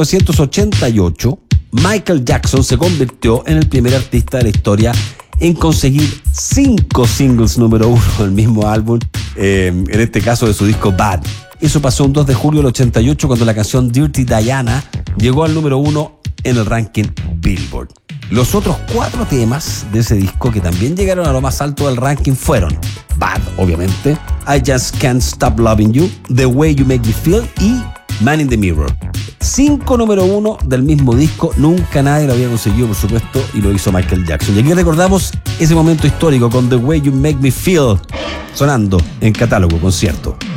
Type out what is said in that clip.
1988, Michael Jackson se convirtió en el primer artista de la historia en conseguir 5 singles número 1 del mismo álbum, en este caso de su disco Bad. Eso pasó un 2 de julio del 88 cuando la canción Dirty Diana llegó al número 1 en el ranking Billboard. Los otros 4 temas de ese disco que también llegaron a lo más alto del ranking fueron Bad, obviamente, I Just Can't Stop Loving You, The Way You Make Me Feel y Man in the Mirror. 5 número 1 del mismo disco, nunca nadie lo había conseguido, por supuesto, y lo hizo Michael Jackson. Y aquí recordamos ese momento histórico con The Way You Make Me Feel sonando en Catálogo Concierto.